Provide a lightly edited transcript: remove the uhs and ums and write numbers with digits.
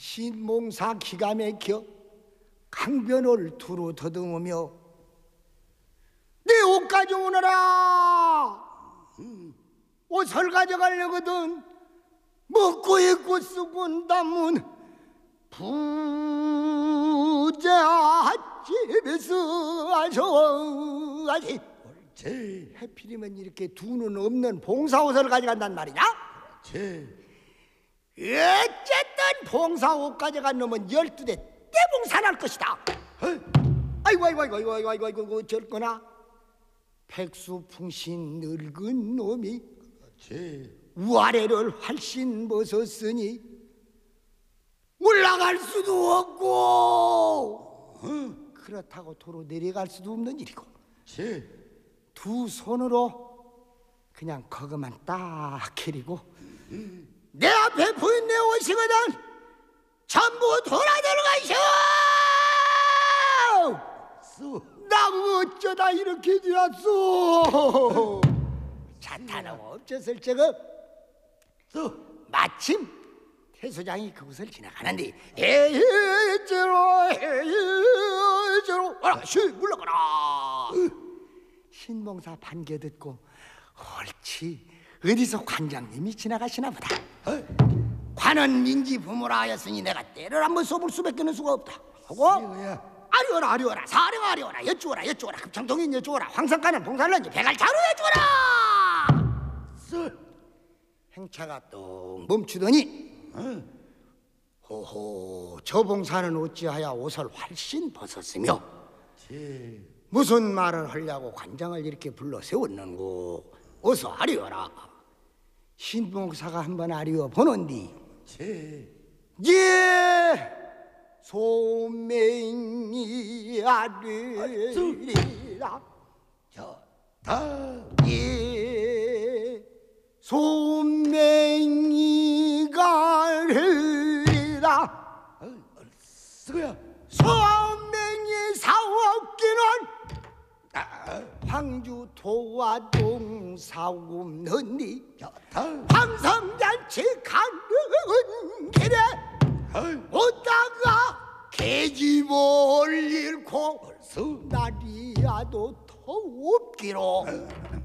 신몽사 기가 막혀 강변을 두루 더듬으며 내 옷 가져오너라. 옷을 가져가려거든 먹고 입고 쓰고 담은 부잣집에서 아셔하지. 옳지. 해필이면 이렇게 두 눈 없는 봉사옷을 가져간단 말이냐? 옳지. 어쨌든 봉사옷 가져간 놈은 12대 떼봉사날 것이다. 아이고 저거나 백수풍신 늙은 놈이 우아래를 활신 벗었으니 올라갈 수도 없고 그렇다고 도로 내려갈 수도 없는 일이고 두 손으로 그냥 거그만 딱 캐리고 내 앞에 보인 내 옷이거든 전부 돌아 들어가시오. 나 어쩌다 이렇게 되었소. 자타는 없었을 적은 마침 태소장이 그곳을 지나가는데 에이저로 어라시 물러가라. 신봉사 반겨 듣고 옳지 어디서 관장님이 지나가시나 보다. 관은 민지 부모라 하였으니 내가 때를 한번 쏘볼 수밖에 는 수가 없다 하고 아리오라 사령 아리오라 여쭈어라 급청동인 여쭈어라 황성가는 봉살런지 백알차로 여쭈어라. 행차가 또 멈추더니 호호 저 봉사는 어찌하여 옷을 훨씬 벗었으며 무슨 말을 하려고 관장을 이렇게 불러 세웠는고. 어서 아리오라. 신봉사가 한번 아리오 보는디 소맹이 아리라 소맹이가 아리라. 소맹이 사옵기는 황주 도화동 사옵느니 황성잔치 가는 길에 오다가 계집을 잃고 날이야도 더 없기로.